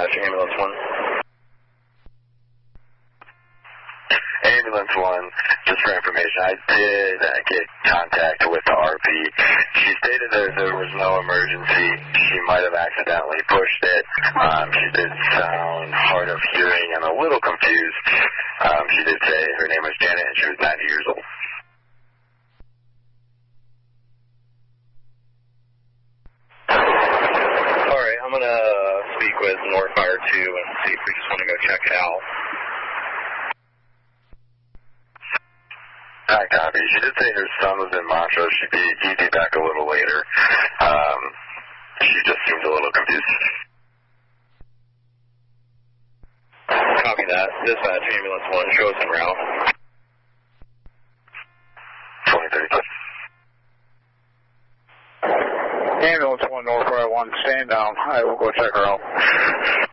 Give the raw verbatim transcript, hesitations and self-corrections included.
Dispatch, ambulance one. Ambulance one, just for information, I did uh, get contact with the R P. She stated that there was no emergency. She might have accidentally pushed it. Um, she did sound hard of hearing and a little confused. Um, she did say her name was Janet and she was ninety years old. All right, I'm going to speak with North Fire two and see if we just want to go check it out. I copy. She did say her son was in Montrose. She'd be, he'd be back a little later. Um, she just seemed a little confused. Copy that. Dispatch, ambulance one, show us en route. twenty thirty-five. Ambulance one, North Fire one, stand down. I will go check her out.